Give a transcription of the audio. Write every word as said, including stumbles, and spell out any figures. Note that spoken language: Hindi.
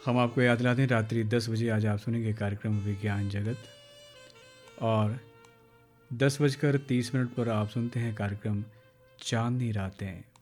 हम आपको याद दिला दें, रात्रि दस बजे आज आप सुनेंगे कार्यक्रम विज्ञान जगत, और दस बजकर तीस मिनट पर आप सुनते हैं कार्यक्रम चांदनी रातें।